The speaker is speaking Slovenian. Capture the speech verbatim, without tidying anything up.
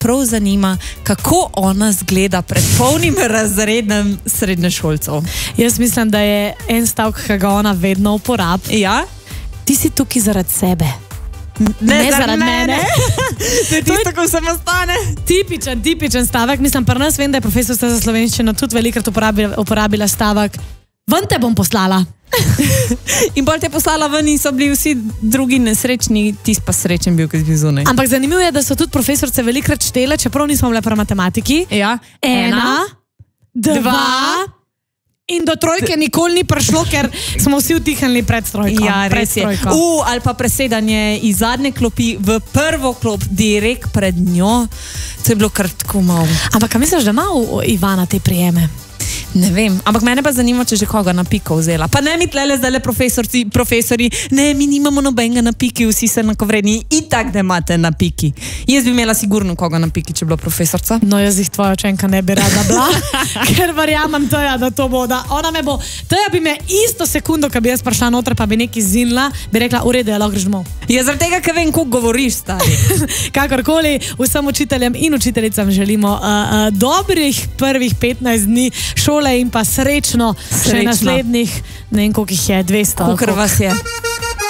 prav zanima, kako ona zgleda pred polnim razredom srednješolcev. Jaz mislim, da je en stavek, ki ga ona vedno uporablja. Ja? Ti si tukaj zaradi sebe. Ne, ne zaradi zaradi mene. mene. To je tisto, ko se ostane. Tipičen, tipičen stavek. Mislim, pri nas vem, da je profesorska za slovenščino tudi velikrat uporabila, uporabila stavek ven te bom poslala. In bolj te poslala ven in so bili vsi drugi nesrečni, ti pa srečen bil, ki si bil zunaj. Ampak zanimivo je, da so tudi profesorce velikrat štele, čeprav nismo bile pri matematiki. Ja. Ena, dva, dva in do trojke nikoli ni prišlo, ker smo vsi utihnili pred strojko. Ja, res je. U, ali pa presedanje iz zadnje klopi v prvo klop, direkt pred njo. To je bilo kar tako malo. Ampak a misliš, da ima Ivana te prijeme? Ne vem, ampak mene pa zanima, če že koga na piko vzela. Pa ne mi tlele zdaj le profesorci, profesori, ne, mi nimamo nobenega na piki, vsi se enakovredni, itak da imate na piki. Jaz bi imela sigurno koga na piki, če bi bila profesorca. No, jaz jih tvoja učenka ne bi rada bila, ker verjamem Teja, da to bo, da ona me bo, Teja bi me isto sekundo, ko bi jaz prišla noter, pa bi nekaj zinila, bi rekla, v redu, lahko greš domov. Ja, zaradi tega, ker vem, koliko govoriš, stari. Kakorkoli, vsem učiteljem in učiteljicam želimo uh, uh, dobrih prvih petnajst dni šole in pa srečno, srečno. Še naslednjih, ne vem, koliko jih je, dvesto. Koliko vas je.